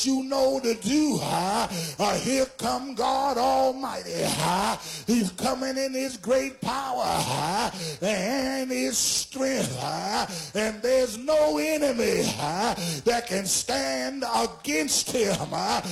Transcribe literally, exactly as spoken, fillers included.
what you know to do. Uh, uh, here come God Almighty. Uh, he's coming in his great power uh, and his strength. Uh, and there's no enemy uh, that can stand against him. Uh,